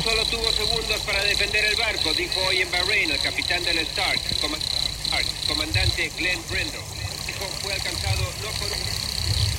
solo tuvo segundos para defender el barco, dijo hoy en Bahrein el capitán del Stark, comandante Glenn Brendel. Dijo, fue alcanzado no por un...